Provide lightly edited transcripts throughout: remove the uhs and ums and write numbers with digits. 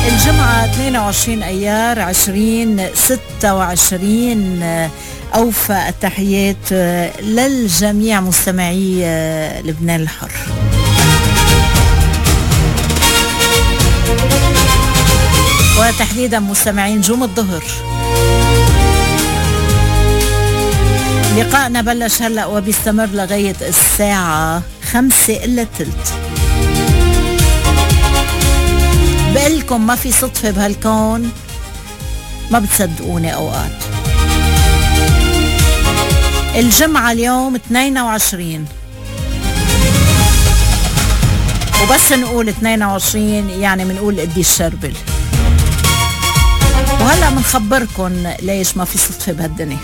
الجمعة 22 أيار 2026. أوفى التحيات للجميع مستمعي لبنان الحر. وتحديدا مستمعين نجوم الظهر. لقاءنا بلش هلأ وبيستمر لغاية الساعة 5:15. بقلكم ما في صدفة بهالكون، ما بتصدقوني أوقات. الجمعة اليوم 22، وبس نقول 22 يعني منقول قدي الشربل. وهلأ منخبركن ليش ما في صدفة بهالدنيا.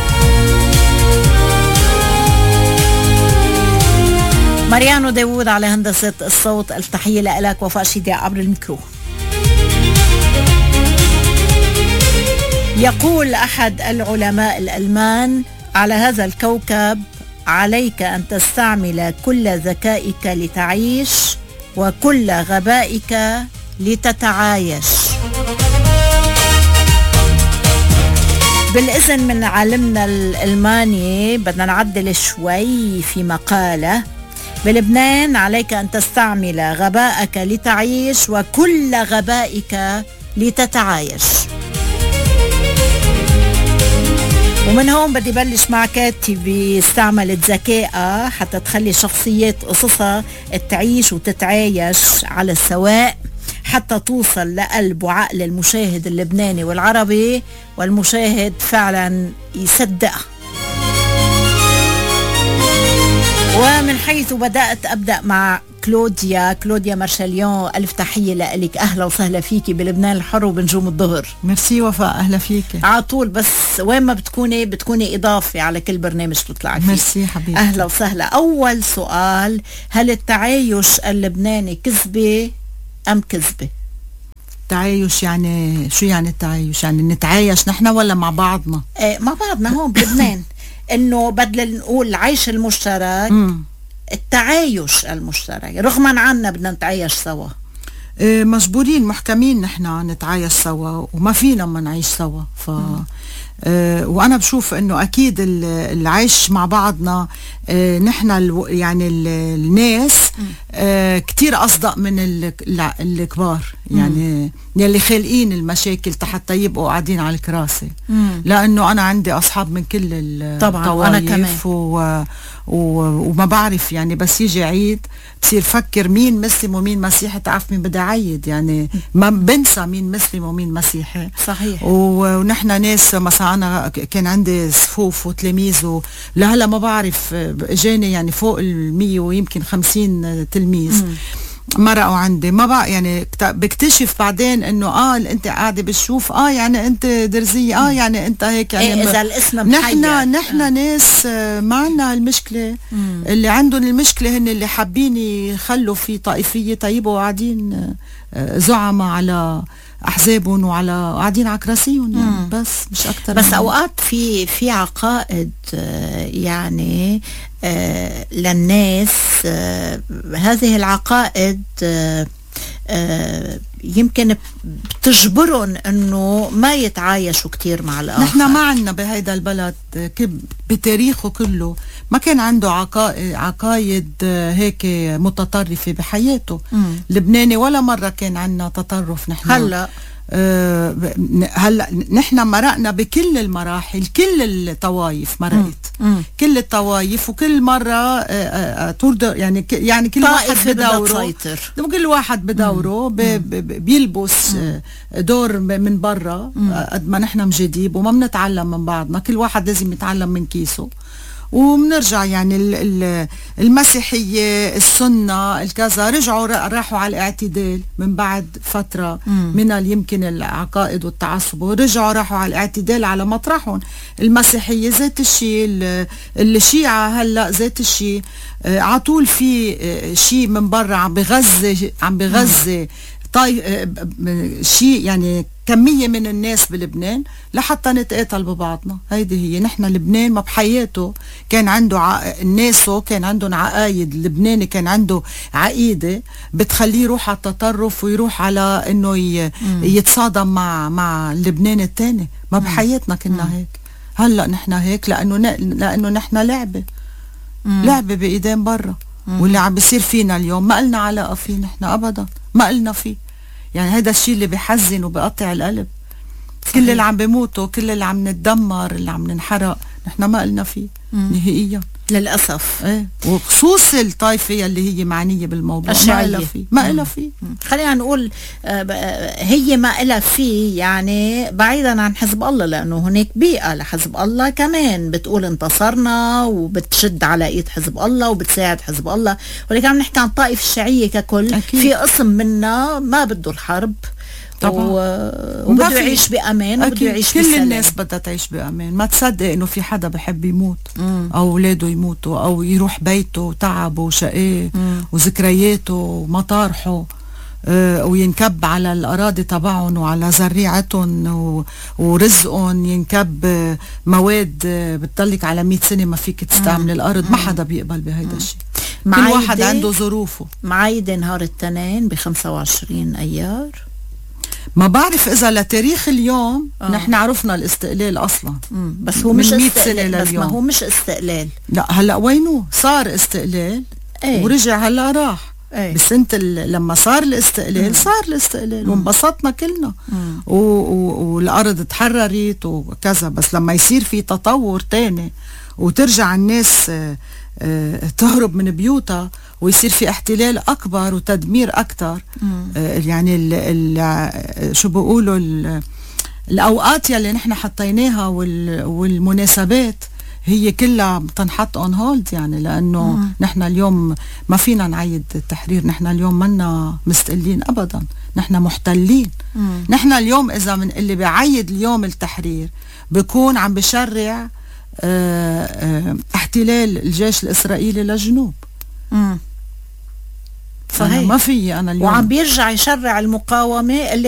ماريانو داوود على هندسة الصوت. التحية لك وفاء شيدي عبر الميكرو. يقول أحد العلماء الألمان: على هذا الكوكب عليك أن تستعمل كل ذكائك لتعيش وكل غبائك لتتعايش. بالإذن من عالمنا الألماني بدنا نعدل شوي في مقالة. بلبنان عليك أن تستعمل غبائك لتعيش وكل غبائك لتتعايش. ومن هون بدي بلش مع كاتبة استعملت ذكائها حتى تخلي شخصيات قصصها تعيش وتتعايش على السواء، حتى توصل لقلب وعقل المشاهد اللبناني والعربي، والمشاهد فعلا يصدقها. ومن حيث بدأت أبدأ مع كلوديا مارشاليون. ألف تحية لك، أهلا وسهلا فيكي بلبنان الحر وبنجوم الظهر. ميرسي وفاء، أهلا فيكي عطول، بس وين ما بتكوني إضافة على كل برنامج بتطلعي فيه. ميرسي حبيبتي، أهلا وسهلا. أول سؤال: هل التعايش اللبناني كذبة أم كذبة؟ التعايش يعني شو يعني التعايش؟ يعني نتعايش نحن ولا مع بعضنا؟ مع بعضنا هون بلبنان. انه بدل نقول العيش المشترك، التعايش المشترك. رغما عنا بدنا نتعايش سوا. مجبورين محكمين نحن نتعايش سوا، وما فينا ما نعيش سوا. وانا بشوف انه اكيد العيش مع بعضنا نحن يعني الناس كتير اصدق من الكبار، يعني يلي خالقين المشاكل حتى يبقوا قاعدين على الكراسي. لانه انا عندي اصحاب من كل الطوائف وما بعرف، يعني بس يجي عيد بصير فكر مين مسلم ومين مسيحي، تعرف مين بدي عيد، يعني ما بنسى مين مسلم ومين مسيحي. صحيح. ونحن ناس مثلا انا كان عندي صفوف وتلاميذ، لهلا ما بعرف اجاني يعني فوق 100 ويمكن 50 تلميذ مرقوا عندي. ما بقى يعني بكتشف بعدين انه انت قاعده بالشوف، يعني انت درزيه، يعني انت هيك، يعني اذا الاسم نحن ناس ما عندنا المشكله. اللي عندهم المشكله هن اللي حابين يخلوا في طائفيه طيبه وقاعدين زعماء على احزابهم وعلى قاعدين على كراسيهم، يعني بس مش اكتر. بس اوقات في عقائد يعني للناس. هذه العقائد يمكن بتجبرهم انه ما يتعايشوا كتير مع الاخر. نحن ما عندنا بهيدا البلد بتاريخه كله ما كان عنده عقايد هيك متطرفة بحياته. لبناني ولا مرة كان عندنا تطرف. نحن هلا نحن مرقنا بكل المراحل، كل الطوائف مرقت، كل الطوائف، وكل مرة يعني كل واحد بدوره، كل واحد بدوره بيلبس دور من برا. قد ما نحن مجديب وما بنتعلم من بعضنا، كل واحد لازم يتعلم من كيسه. وبنرجع يعني المسيحية، السنة، الكذا رجعوا راحوا على الاعتدال من بعد فترة من يمكن العقائد والتعصب، ورجعوا راحوا على الاعتدال على مطرحهم. المسيحية ذات الشيء، الشيعة هلا ذات الشيء. عطول في شيء من برا عم بغزة شيء يعني كمية من الناس بلبنان لحتى نتقاتل ببعضنا. هيدي هي. نحن لبنان ما بحياته كان عنده ناسه كان عندهم عقايد. اللبناني كان عنده عقيدة بتخليه يروح على التطرف ويروح على انه يتصادم مع اللبناني التاني. ما بحياتنا كنا هيك. هلأ نحن هيك لأنه نحن لعبة بإيدين برا. واللي عم بيصير فينا اليوم ما قلنا علاقة فيه نحن أبدا. ما قلنا فيه. يعني هذا الشيء اللي بيحزن وبيقطع القلب. صحيح. كل اللي عم بيموتوا كل اللي عم نتدمر اللي عم ننحرق نحن ما قلنا فيه نهائيا للأسف. ايه. وخصوص الطائفة اللي هي معنية بالموضوع ما إلها فيه. ما إلها فيه. خلينا نقول هي ما إلها فيه يعني بعيدا عن حزب الله لأنه هناك بيئة لحزب الله كمان بتقول انتصرنا وبتشد على ايد حزب الله وبتساعد حزب الله. ولكن عم نحكي عن الطائفة الشيعية ككل. أكيد. في قسم منا ما بده الحرب وبده يعيش بأمان وبده يعيش كل بسلام. الناس بدها تعيش بأمان. ما تصدق انه في حدا بحب يموت او اولاده يموتوا او يروح بيته وتعبه وشقاه وذكرياته ومطارحه وينكب على الأراضي تبعهم وعلى زريعتهم ورزقهم. ينكب مواد بتضلك على 100 سنة ما فيك تستعمل الأرض. ما حدا بيقبل بهيدا الشيء. كل واحد عنده ظروفه. معايدة نهار التنين ب25 أيار. ما بعرف إذا لتاريخ اليوم نحن عرفنا الاستقلال أصلا. بس هو مش استقلال. بس ما هو مش استقلال. لا هلأ وينه صار استقلال. ايه. ورجع هلأ راح. ايه. بس انت لما صار الاستقلال صار الاستقلال وانبسطنا كلنا والأرض تحررت وكذا. بس لما يصير في تطور تاني وترجع الناس تهرب من بيوتها ويصير في احتلال أكبر وتدمير أكتر. يعني شو بيقولوا الأوقات يلي نحن حطيناها والمناسبات هي كلها تنحط اون هولد. يعني لأنه نحن اليوم ما فينا نعيد التحرير. نحن اليوم منا مستقلين أبدا. نحن محتلين. نحن اليوم إذا من اللي بيعيد اليوم التحرير بيكون عم بشرع احتلال الجيش الإسرائيلي للجنوب. صحيح. ما في أنا اليوم وعم بيرجع يشرع المقاومة اللي